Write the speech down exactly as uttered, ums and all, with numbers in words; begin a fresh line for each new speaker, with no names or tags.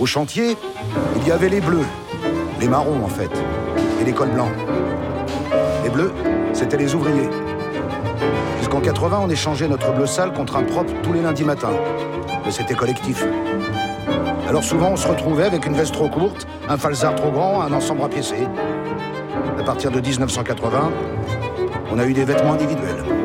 Au chantier, il y avait les bleus, les marrons en fait, et les cols blancs. Les bleus, c'était les ouvriers. Jusqu'en quatre-vingts, on échangeait notre bleu sale contre un propre tous les lundis matins. Mais c'était collectif. Alors souvent, on se retrouvait avec une veste trop courte, un falzar trop grand, un ensemble rapiécé. À partir de dix-neuf cent quatre-vingts, on a eu des vêtements individuels.